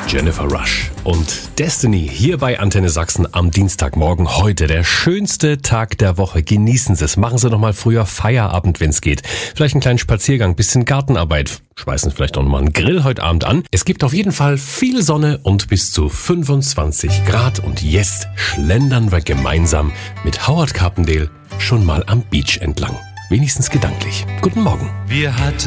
Jennifer Rush und Destiny hier bei Antenne Sachsen am Dienstagmorgen. Heute der schönste Tag der Woche. Genießen Sie es. Machen Sie noch mal früher Feierabend, wenn es geht. Vielleicht einen kleinen Spaziergang, bisschen Gartenarbeit. Schmeißen vielleicht auch noch mal einen Grill heute Abend an. Es gibt auf jeden Fall viel Sonne und bis zu 25 Grad. Und jetzt schlendern wir gemeinsam mit Howard Carpendale schon mal am Beach entlang. Wenigstens gedanklich. Guten Morgen. Wir hatten